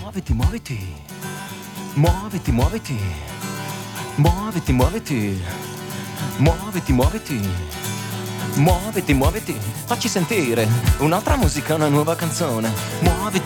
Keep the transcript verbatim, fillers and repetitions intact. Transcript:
Muoviti, muoviti. Muoviti, muoviti. Muoviti, muoviti. Muoviti, muoviti. Muoviti, muoviti. Facci sentire un'altra musica, una nuova canzone. Muoviti.